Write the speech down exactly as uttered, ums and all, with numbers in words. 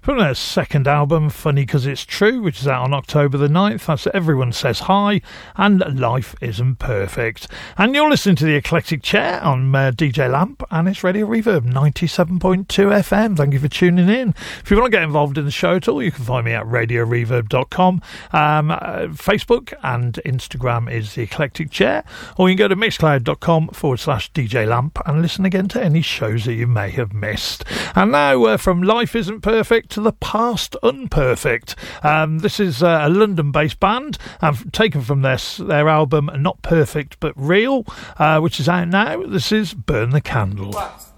from their second album, Funny 'Cause It's True, which is out on October the ninth. That's Everyone Says Hi and Life Isn't Perfect. And you're listening to the Eclectic Chair on uh, D J Lamp, and it's Radio Reverb ninety-seven point two F M. Thank you for tuning in. If you want to get involved in the show at all, you can find me at radio reverb dot com. Um, uh, Facebook and Instagram is the Eclectic Chair, or you can go to mixcloud.com forward slash DJ Lamp and listen again to any shows that you may have missed. And now uh, from Life Isn't Perfect to The Past Unperfect. Um, this is uh, a London-based band, and taken from their, their album Not Perfect But Real, uh, which is out now. This is Burn the Candle. What?